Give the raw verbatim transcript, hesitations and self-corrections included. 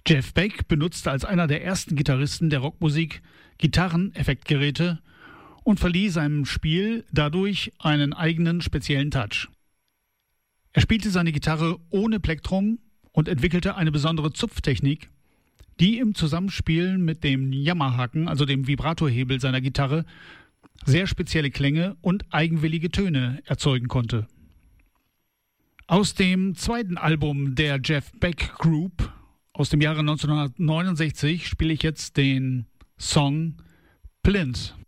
Jeff Beck benutzte als einer der ersten Gitarristen der Rockmusik Gitarreneffektgeräte und verlieh seinem Spiel dadurch einen eigenen speziellen Touch. Er spielte seine Gitarre ohne Plektrum und entwickelte eine besondere Zupftechnik, die im Zusammenspiel mit dem Jammerhaken, also dem Vibratorhebel seiner Gitarre, sehr spezielle Klänge und eigenwillige Töne erzeugen konnte. Aus dem zweiten Album der Jeff Beck Group aus dem Jahre neunzehnhundertneunundsechzig spiele ich jetzt den Song Plinth.